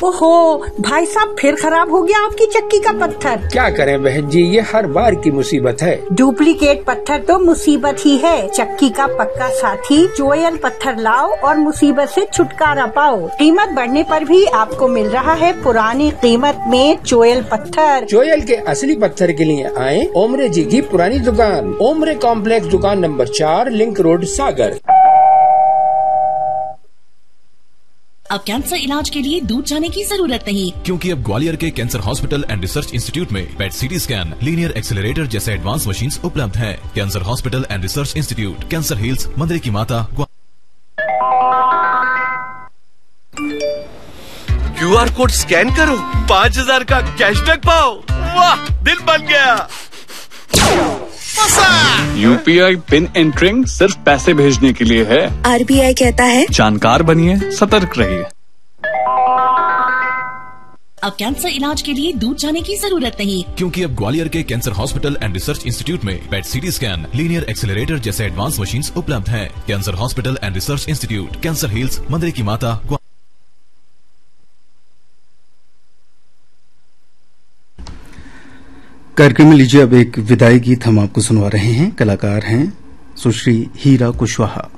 ओहो भाई साहब, फिर खराब हो गया आपकी चक्की का पत्थर। क्या करें बहन जी, ये हर बार की मुसीबत है। डुप्लीकेट पत्थर तो मुसीबत ही है। चक्की का पक्का साथी चोयल पत्थर लाओ और मुसीबत से छुटकारा पाओ। कीमत बढ़ने पर भी आपको मिल रहा है पुरानी कीमत में चोयल पत्थर। चोयल के असली पत्थर के लिए आए ओमरे जी की पुरानी दुकान, ओमरे कॉम्प्लेक्स, दुकान नंबर 4, लिंक रोड, सागर। अब कैंसर इलाज के लिए दूर जाने की जरूरत नहीं, क्योंकि अब ग्वालियर के cancer hospital and research institute में पेट सीटी स्कैन, लीनियर एक्सेलरेटर जैसे एडवांस मशीन्स उपलब्ध हैं। Cancer hospital and research institute, cancer hills, मंदिर की माता। QR कोड स्कैन करो, 5000 का कैशबैक पाओ। वाह, दिल बन गया। UPI पिन एंटरिंग सिर्फ पैसे भेजने के लिए है। RBI कहता है जानकार बनिए, सतर्क रहिए। अब कैंसर इलाज के लिए दूर जाने की जरूरत नहीं, क्योंकि अब ग्वालियर के cancer hospital and research institute में पेट सीटी स्कैन, लीनियर एक्सेलरेटर जैसे एडवांस मशीन्स उपलब्ध हैं। Cancer hospital and research institute, cancer hills, मंदिर की माता। कार्यक्रम में लीजिए अब एक विदाई गीत हम आपको सुनवा रहे हैं। कलाकार हैं सुश्री हीरा कुशवाहा।